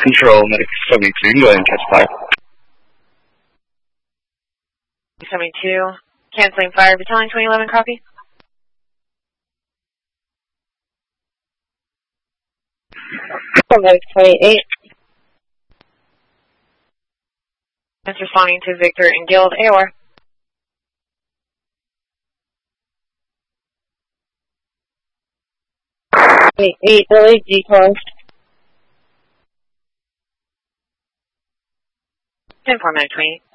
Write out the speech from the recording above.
Control, Medic 72, go ahead and catch fire. 72, canceling fire, Battalion 2011, copy. Medic 28. It's responding to Victor and Guild, AOR. Eight early decoys. 10-4, Medic 28.